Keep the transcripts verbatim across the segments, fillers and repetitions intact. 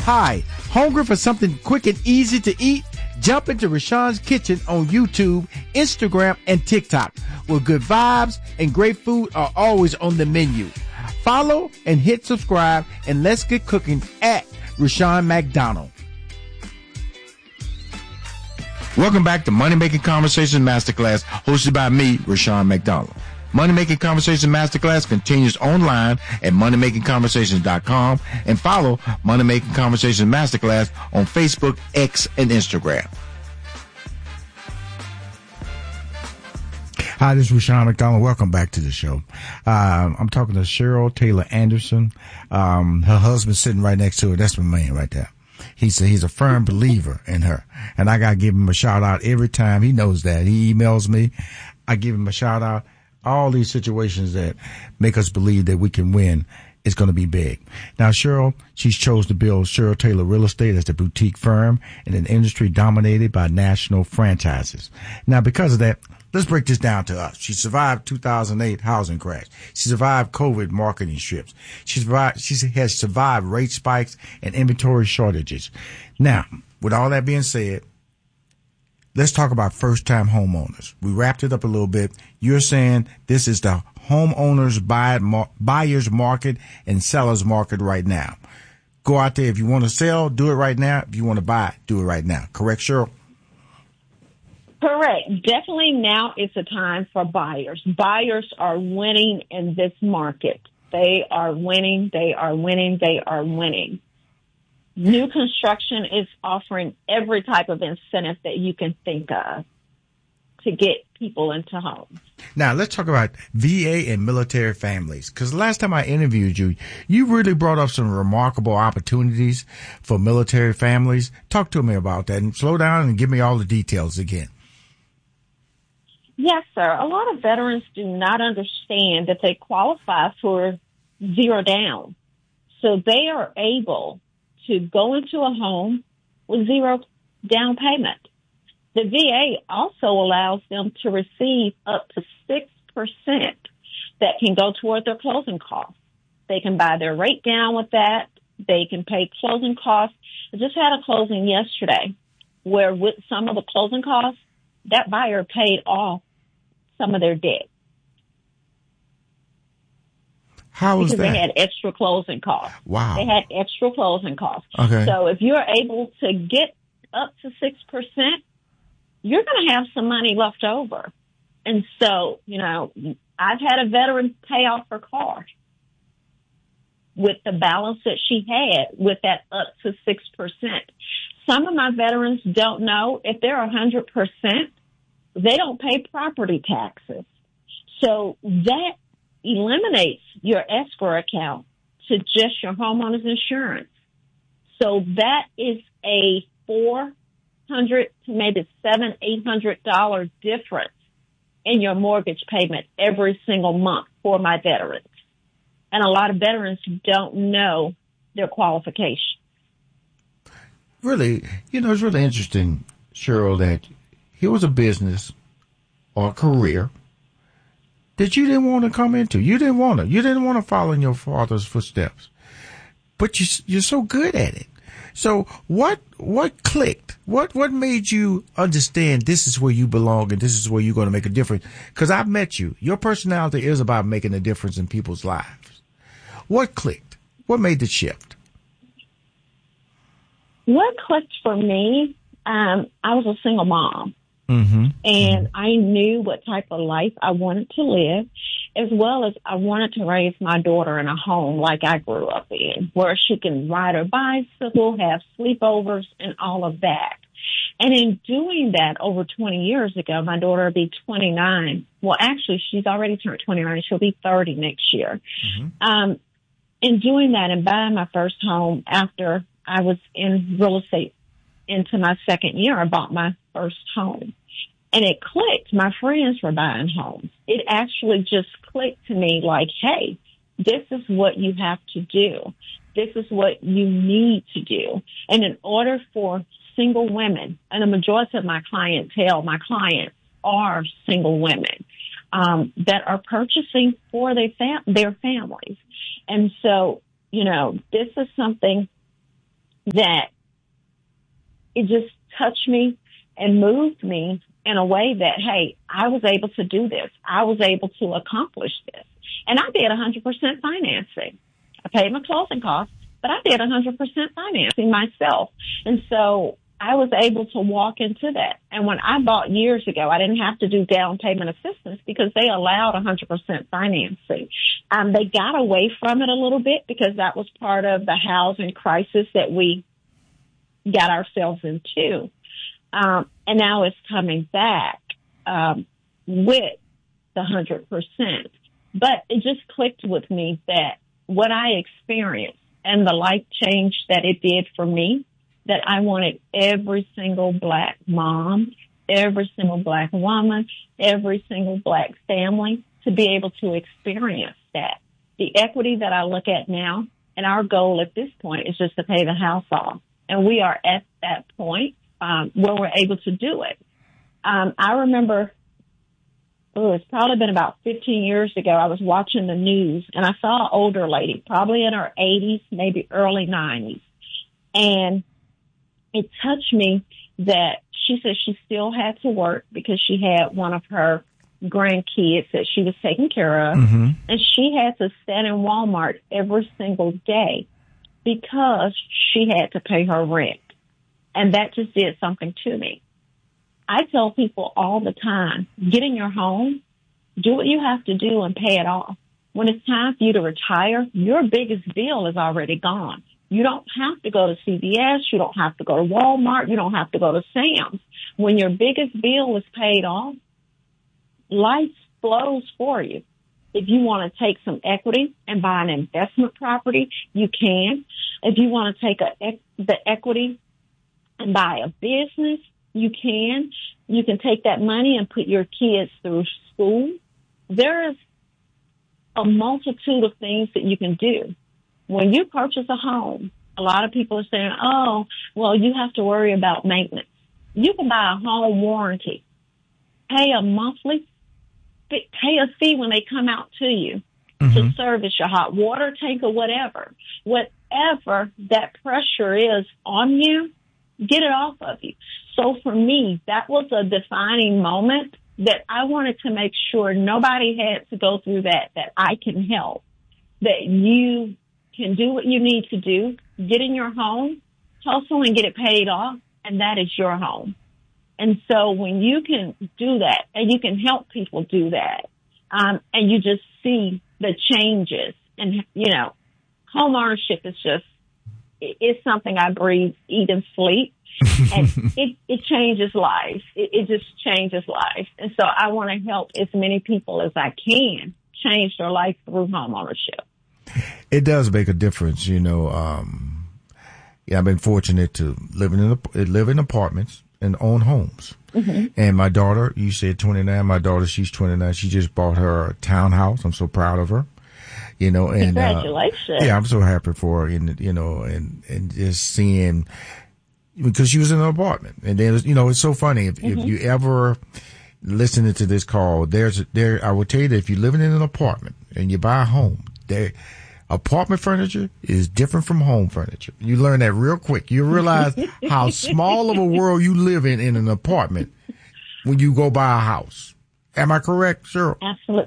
Hi, hungry for something quick and easy to eat? Jump into Rashawn's Kitchen on YouTube, Instagram, and TikTok, where good vibes and great food are always on the menu. Follow and hit subscribe, and let's get cooking at Rashawn McDonald. Welcome back to Money Making Conversations Masterclass, hosted by me, Rashawn McDonald. Money Making Conversations Masterclass continues online at money making conversations dot com, and follow Money Making Conversations Masterclass on Facebook, X, and Instagram. Hi, this is Rashawn McDonald. Welcome back to the show. Uh, I'm talking to Cheryl Taylor Anderson. Um, her husband's sitting right next to her. That's my man right there. He's a, he's a firm believer in her, and I gotta give him a shout out every time. He knows that. He emails me. I give him a shout out. All these situations that make us believe that we can win is going to be big. Now, Cheryl, she's chose to build Cheryl Taylor Real Estate as a boutique firm in an industry dominated by national franchises. Now, because of that, let's break this down to us. She survived two thousand eight housing crash. She survived COVID marketing strips. She survived, she has survived rate spikes and inventory shortages. Now, with all that being said, let's talk about first-time homeowners. We wrapped it up a little bit. You're saying this is the homeowners buy, buyer's market and seller's market right now. Go out there. If you want to sell, do it right now. If you want to buy, do it right now. Correct, Cheryl? Correct. Definitely now is the time for buyers. Buyers are winning in this market. They are winning. They are winning. They are winning. New construction is offering every type of incentive that you can think of to get people into homes. Now, let's talk about V A and military families, because last time I interviewed you, you really brought up some remarkable opportunities for military families. Talk to me about that, and slow down and give me all the details again. Yes, sir. A lot of veterans do not understand that they qualify for zero down. So they are able to go into a home with zero down payment. The V A also allows them to receive up to six percent that can go toward their closing costs. They can buy their rate down with that. They can pay closing costs. I just had a closing yesterday where with some of the closing costs, that buyer paid off some of their debt. How was because that? They had extra closing costs. Wow. They had extra closing costs. Okay. So if you're able to get up to six percent, you're going to have some money left over. And so, you know, I've had a veteran pay off her car with the balance that she had with that up to six percent. Some of my veterans don't know if they're one hundred percent, they don't pay property taxes. So that eliminates your escrow account to just your homeowner's insurance. So that is a four hundred to maybe seven, eight hundred dollar difference in your mortgage payment every single month for my veterans. And a lot of veterans don't know their qualifications. Really, you know, it's really interesting, Cheryl, that here was a business or a career that you didn't want to come into. You didn't want to. You didn't want to follow in your father's footsteps. But you, you're so good at it. So what what clicked? What what made you understand this is where you belong and this is where you're going to make a difference? Because I've met you. Your personality is about making a difference in people's lives. What clicked? What made the shift? What clicked for me, um, I was a single mom. Mm-hmm. And I knew what type of life I wanted to live, as well as I wanted to raise my daughter in a home like I grew up in, where she can ride her bicycle, have sleepovers, and all of that. And in doing that over twenty years ago, my daughter will be twenty-nine. Well, actually, she's already turned twenty-nine. She'll be thirty next year. Mm-hmm. Um, in doing that and buying my first home after I was in real estate into my second year, I bought my first home. And it clicked. My friends were buying homes. It actually just clicked to me like, hey, this is what you have to do. This is what you need to do. And in order for single women, and the majority of my clientele, my clients are single women um, that are purchasing for their, fam- their families. And so, you know, this is something that it just touched me and moved me in a way that, hey, I was able to do this. I was able to accomplish this. And I did one hundred percent financing. I paid my closing costs, but I did one hundred percent financing myself. And so I was able to walk into that. And when I bought years ago, I didn't have to do down payment assistance because they allowed one hundred percent financing. Um, they got away from it a little bit because that was part of the housing crisis that we got ourselves into. Um, and now it's coming back um, with the one hundred percent. But it just clicked with me that what I experienced and the life change that it did for me, that I wanted every single black mom, every single black woman, every single black family to be able to experience that. The equity that I look at now, and our goal at this point is just to pay the house off. And we are at that point um, where we're able to do it. Um, I remember, oh, it's probably been about fifteen years ago, I was watching the news, and I saw an older lady, probably in her eighties, maybe early nineties. And it touched me that she said she still had to work because she had one of her grandkids that she was taking care of. Mm-hmm. And she had to stand in Walmart every single day because she had to pay her rent. And that just did something to me. I tell people all the time, get in your home, do what you have to do and pay it off. When it's time for you to retire, your biggest bill is already gone. You don't have to go to C V S. You don't have to go to Walmart. You don't have to go to Sam's. When your biggest bill is paid off, life flows for you. If you want to take some equity and buy an investment property, you can. If you want to take a, the equity and buy a business, you can. You can take that money and put your kids through school. There is a multitude of things that you can do. When you purchase a home, a lot of people are saying, oh, well, you have to worry about maintenance. You can buy a home warranty, pay a monthly, pay a fee when they come out to you mm-hmm. to service your hot water tank or whatever. Whatever that pressure is on you, get it off of you. So for me, that was a defining moment that I wanted to make sure nobody had to go through that, that I can help, that you can do what you need to do, get in your home, hustle and get it paid off, and that is your home. And so when you can do that, and you can help people do that, um, and you just see the changes, and, you know, home ownership is just, it's something I breathe, eat, and sleep. And it, it changes life. It, it just changes life. And so I want to help as many people as I can change their life through home ownership. It does make a difference, you know. Um, yeah, I've been fortunate to live in live in apartments and own homes. Mm-hmm. And my daughter, you said twenty-nine. My daughter, she's twenty-nine. She just bought her townhouse. I'm so proud of her. You know, and congratulations. Uh, yeah, I'm so happy for her. And you know, and and just seeing, because she was in an apartment, and then you know, it's so funny if, mm-hmm. if you ever listening to this call, there's there. I will tell you that if you're living in an apartment and you buy a home, there. Apartment furniture is different from home furniture. You learn that real quick. You realize how small of a world you live in in an apartment when you go buy a house. Am I correct, Cheryl? Absolutely.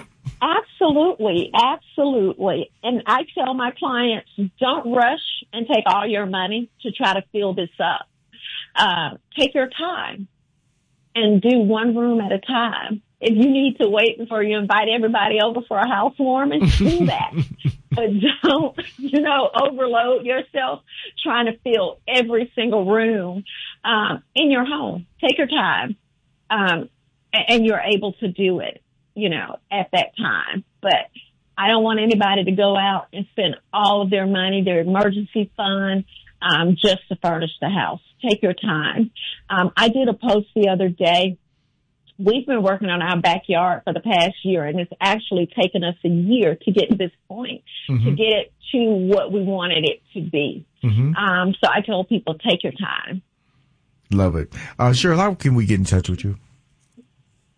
Absolutely. Absolutely. And I tell my clients, don't rush and take all your money to try to fill this up. Uh, take your time and do one room at a time. If you need to wait before you invite everybody over for a housewarming, do that. But don't, you know, overload yourself trying to fill every single room um, in your home. Take your time, um, and you're able to do it, you know, at that time. But I don't want anybody to go out and spend all of their money, their emergency fund, um, just to furnish the house. Take your time. Um, I did a post the other day. We've been working on our backyard for the past year, and it's actually taken us a year to get to this point, mm-hmm. to get it to what we wanted it to be. Mm-hmm. Um, so I told people, take your time. Love it. Uh, Cheryl, how can we get in touch with you?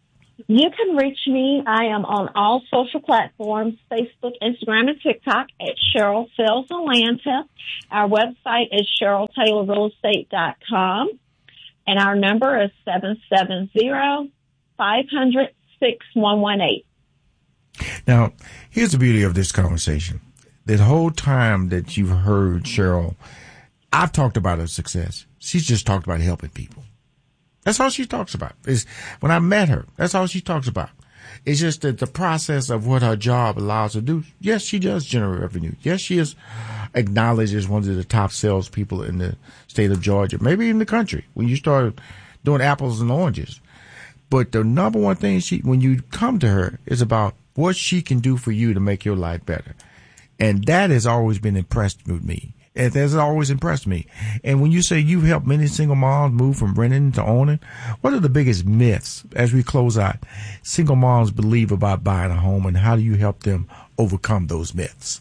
you can reach me. I am on all social platforms, Facebook, Instagram, and TikTok at Cheryl Sales Atlanta. Our website is cheryl taylor real estate dot com. And our number is seven seven zero, five hundred, six one one eight. Now, here's the beauty of this conversation. The whole time that you've heard Cheryl, I've talked about her success. She's just talked about helping people. That's all she talks about. Is when I met her, that's all she talks about. It's just that the process of what her job allows her to do. Yes, she does generate revenue. Yes, she is acknowledged as one of the top salespeople in the state of Georgia, maybe in the country, when you start doing apples and oranges. But the number one thing she, when you come to her, is about what she can do for you to make your life better. And that has always been impressed with me. It has always impressed me. And when you say you've helped many single moms move from renting to owning, what are the biggest myths, as we close out, single moms believe about buying a home, and how do you help them overcome those myths?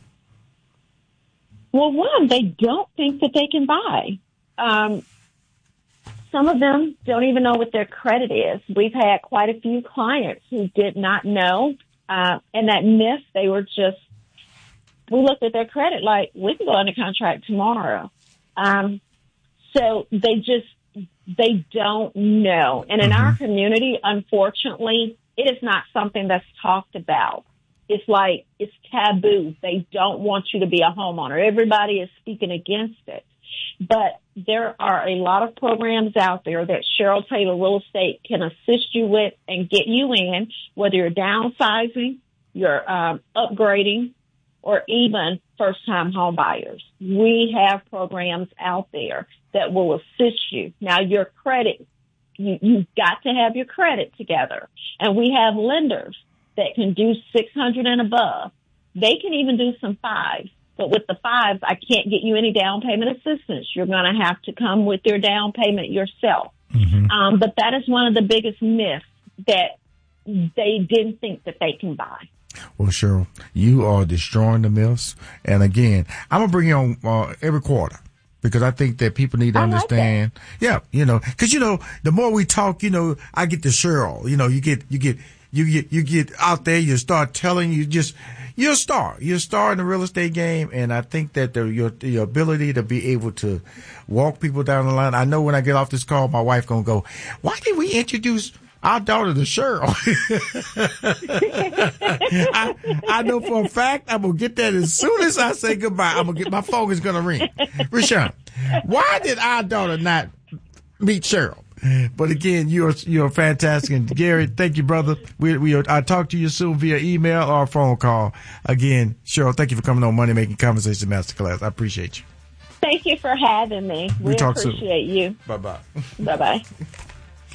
Well, one, they don't think that they can buy. Um, some of them don't even know what their credit is. We've had quite a few clients who did not know, uh, and that myth, they were just, we looked at their credit like, we can go under contract tomorrow. Um, so they just, they don't know. And in mm-hmm. our community, unfortunately, it is not something that's talked about. It's like, it's taboo. They don't want you to be a homeowner. Everybody is speaking against it. But there are a lot of programs out there that Cheryl Taylor Real Estate can assist you with and get you in, whether you're downsizing, you're um, upgrading, or even first-time home buyers. We have programs out there that will assist you. Now, your credit, you, you've got to have your credit together. And we have lenders that can do six hundred and above. They can even do some fives. But with the fives, I can't get you any down payment assistance. You're going to have to come with your down payment yourself. Mm-hmm. Um, but that is one of the biggest myths, that they didn't think that they can buy. Well, Cheryl, you are destroying the myths. And again, I'm going to bring you on uh, every quarter, because I think that people need to I understand. Like yeah, you know, because, you know, the more we talk, you know, I get to Cheryl. You know, you get, you get, you get, you get out there, you start telling, you just, you're a star. You're a star in the real estate game. And I think that the, your, your ability to be able to walk people down the line. I know when I get off this call, my wife going to go, why did we introduce our daughter to Cheryl? I, I know for a fact I'm going to get that as soon as I say goodbye. I'm going to get, my phone is going to ring. Rashawn, why did our daughter not meet Cheryl? But again, you're, you're fantastic. And Gary, thank you, brother. We, we, I'll talk to you soon via email or phone call. Again, Cheryl, thank you for coming on Money Making Conversation Masterclass. I appreciate you. Thank you for having me. We, we talk appreciate soon. you. Bye-bye. Bye-bye.